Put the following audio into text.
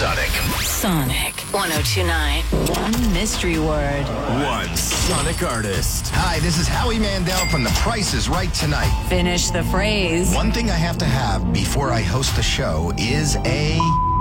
Sonic. Sonic 1029. One mystery word. One Sonic artist. Hi, this is Howie Mandel from The Price is Right tonight. Finish the phrase. One thing I have to have before I host the show is a